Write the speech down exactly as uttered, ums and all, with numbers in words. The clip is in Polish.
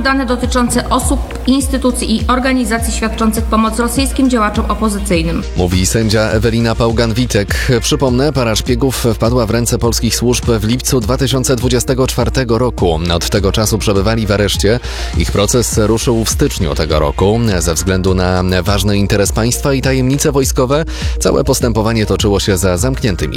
dane dotyczące osób, instytucji i organizacji świadczących pomoc rosyjskim działaczom opozycyjnym. Mówi sędzia Ewelina Pałgan-Witek. Przypomnę, para szpiegów wpadła w ręce polskich służb w lipcu dwa tysiące dwudziestego czwartego roku. Od tego czasu przebywali w areszcie. Ich proces ruszył w styczniu tego roku. Ze względu na ważny interes państwa i tajemnice wojskowe, całe postępowanie toczyło się za zamkniętymi